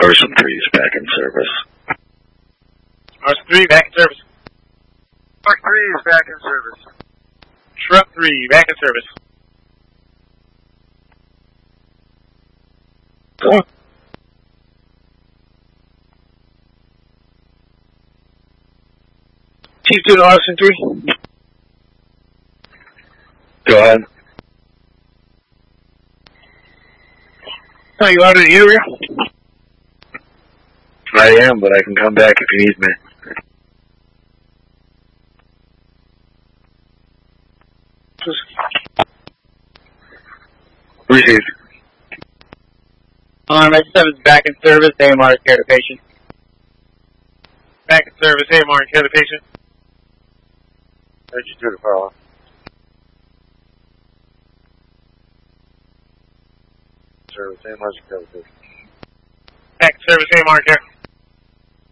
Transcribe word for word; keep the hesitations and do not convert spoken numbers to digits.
Arson three is back in service. Arson three, back in service. Truck three is back in service. Truck three, back in service. Go on. Chief doing Arson three. Go ahead. Are you out of the area? I am, but I can come back if you need me. Received. On Med seven's back in service, A M R care the patient. Back in service, A M R care the patient. How'd you do the follow? Service, same as you Back in service, A M R care.